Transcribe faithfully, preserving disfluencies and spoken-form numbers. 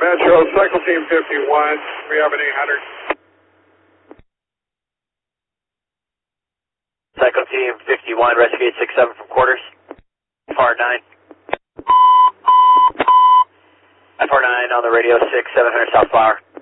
Metro, Cycle Team fifty-one, we have an eight hundred. Cycle Team fifty-one, rescue eight six seven from quarters. F R nine. F R nine on the radio, six seven hundred South Flower.